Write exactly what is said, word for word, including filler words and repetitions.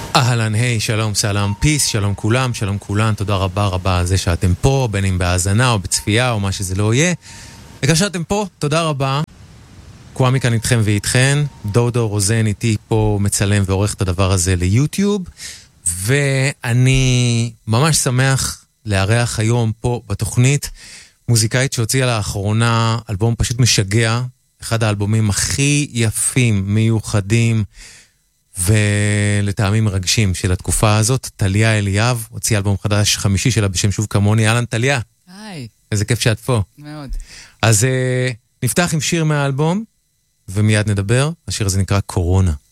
אהלן, היי, שלום, סלם, פיס, שלום כולם, שלום כולן, תודה רבה רבה על זה שאתם פה, בין אם בהאזנה או בצפייה או מה שזה לא יהיה. וכך שאתם פה, תודה רבה. קוואמי כאן איתכם ואיתכן, דודו רוזן איתי פה מצלם ועורך את הדבר הזה ליוטיוב, ואני ממש שמח לארח היום פה בתוכנית מוזיקאית שהוציאה לאחרונה אלבום פשוט משגע, אחד האלבומים הכי יפים, מיוחדים, ולטעמים מרגשים של התקופה הזאת. טליה אליאב הוציאה אלבום חדש חמישי שלה בשם שוב כמוני. אהלן טליה. היי. איזה כיף שאת פה. מאוד. אז uh, נפתח עם שיר מהאלבום ומיד נדבר. השיר הזה נקרא קורונה.